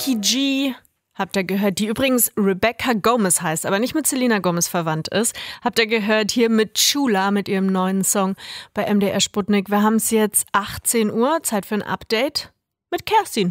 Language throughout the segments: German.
Becky G, habt ihr gehört, die übrigens Rebecca Gomez heißt, aber nicht mit Selena Gomez verwandt ist. Habt ihr gehört, hier mit Chula, mit ihrem neuen Song bei MDR Sputnik. Wir haben es jetzt 18 Uhr, Zeit für ein Update mit Kerstin.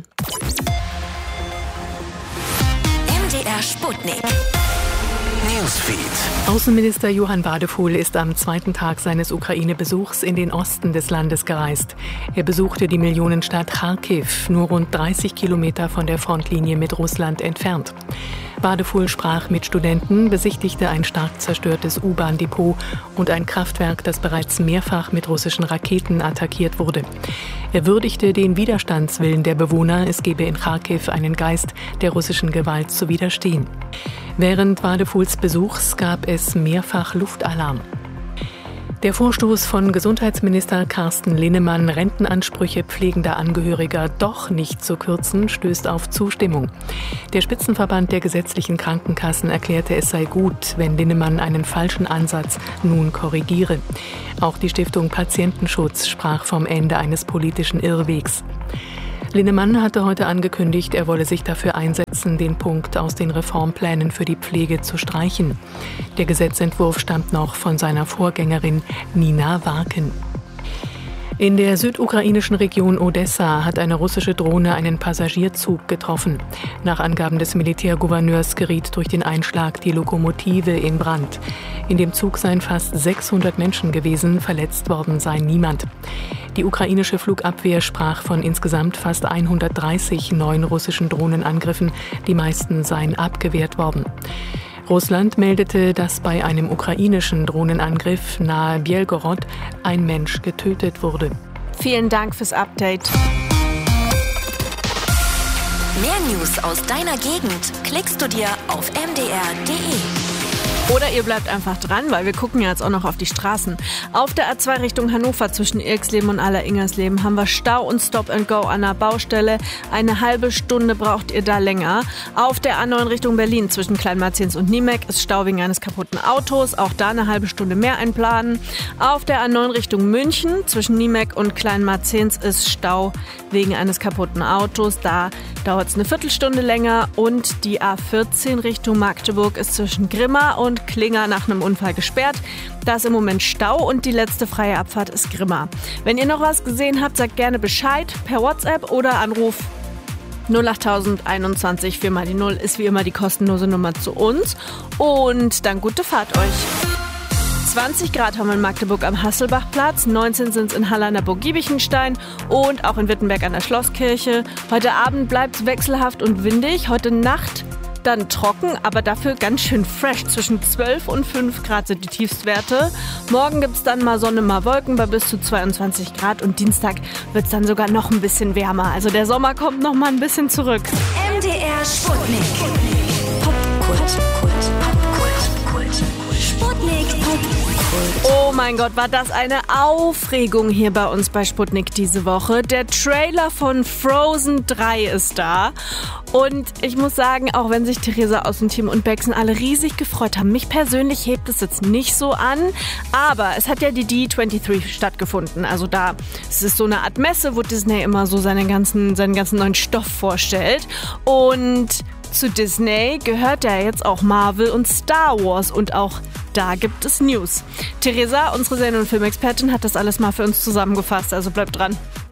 MDR Sputnik. Newsfeed. Außenminister Johann Wadefuhl ist am zweiten Tag seines Ukraine-Besuchs in den Osten des Landes gereist. Er besuchte die Millionenstadt Charkiw, nur rund 30 Kilometer von der Frontlinie mit Russland entfernt. Wadefuhl sprach mit Studenten, besichtigte ein stark zerstörtes U-Bahn-Depot und ein Kraftwerk, das bereits mehrfach mit russischen Raketen attackiert wurde. Er würdigte den Widerstandswillen der Bewohner, es gebe in Charkiw einen Geist, der russischen Gewalt zu widerstehen. Während Wadefuhls Besuchs gab es mehrfach Luftalarm. Der Vorstoß von Gesundheitsminister Carsten Linnemann, Rentenansprüche pflegender Angehöriger doch nicht zu kürzen, stößt auf Zustimmung. Der Spitzenverband der gesetzlichen Krankenkassen erklärte, es sei gut, wenn Linnemann einen falschen Ansatz nun korrigiere. Auch die Stiftung Patientenschutz sprach vom Ende eines politischen Irrwegs. Linnemann hatte heute angekündigt, er wolle sich dafür einsetzen, den Punkt aus den Reformplänen für die Pflege zu streichen. Der Gesetzentwurf stammt noch von seiner Vorgängerin Nina Warken. In der südukrainischen Region Odessa hat eine russische Drohne einen Passagierzug getroffen. Nach Angaben des Militärgouverneurs geriet durch den Einschlag die Lokomotive in Brand. In dem Zug seien fast 600 Menschen gewesen, verletzt worden sei niemand. Die ukrainische Flugabwehr sprach von insgesamt fast 130 neuen russischen Drohnenangriffen. Die meisten seien abgewehrt worden. Russland meldete, dass bei einem ukrainischen Drohnenangriff nahe Belgorod ein Mensch getötet wurde. Vielen Dank fürs Update. Mehr News aus deiner Gegend klickst du dir auf mdr.de. Oder ihr bleibt einfach dran, weil wir gucken ja jetzt auch noch auf die Straßen. Auf der A2 Richtung Hannover zwischen Irxleben und Aller-Ingersleben haben wir Stau und Stop-and-Go an der Baustelle. Eine halbe Stunde braucht ihr da länger. Auf der A9 Richtung Berlin zwischen Kleinmarzens und Niemek ist Stau wegen eines kaputten Autos. Auch da eine halbe Stunde mehr einplanen. Auf der A9 Richtung München zwischen Niemek und Kleinmarzens ist Stau wegen eines kaputten Autos. Da dauert es eine Viertelstunde länger. Und die A14 Richtung Magdeburg ist zwischen Grimma und Klinger nach einem Unfall gesperrt. Da ist im Moment Stau und die letzte freie Abfahrt ist Grimma. Wenn ihr noch was gesehen habt, sagt gerne Bescheid per WhatsApp oder Anruf 08021 4 mal die 0 ist wie immer die kostenlose Nummer zu uns. Und dann gute Fahrt euch. 20 Grad haben wir in Magdeburg am Hasselbachplatz, 19 sind es in Halle an der Burg Giebichenstein und auch in Wittenberg an der Schlosskirche. Heute Abend bleibt es wechselhaft und windig. Heute Nacht dann trocken, aber dafür ganz schön fresh. Zwischen 12 und 5 Grad sind die Tiefstwerte. Morgen gibt es dann mal Sonne, mal Wolken bei bis zu 22 Grad und Dienstag wird es dann sogar noch ein bisschen wärmer. Also der Sommer kommt noch mal ein bisschen zurück. MDR Sputnik. Popkult. Sputnik. Oh mein Gott, war das eine Aufregung hier bei uns bei Sputnik diese Woche. Der Trailer von Frozen 3 ist da. Und ich muss sagen, auch wenn sich Theresa Außenteam und Bexen alle riesig gefreut haben, mich persönlich hebt es jetzt nicht so an. Aber es hat ja die D23 stattgefunden. Also es ist so eine Art Messe, wo Disney immer so seinen ganzen neuen Stoff vorstellt. Und zu Disney gehört ja jetzt auch Marvel und Star Wars und auch da gibt es News. Theresa, unsere Serien- und Filmexpertin, hat das alles mal für uns zusammengefasst, also bleibt dran.